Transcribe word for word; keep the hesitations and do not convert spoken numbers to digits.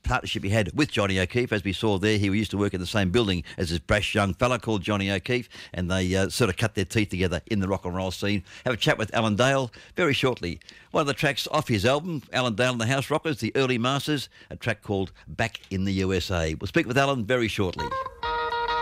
partnership he had with Johnny O'Keefe. As we saw there, he used to work in the same building as this brash young fella called Johnny O'Keefe, and they uh, sort of cut their teeth together in the rock and roll scene. Have a chat with Alan Dale very shortly. One of the tracks off his album, Alan Dale and the House Rockers, the Early Masters, a track called Back in the U S A. We'll speak with Alan very shortly.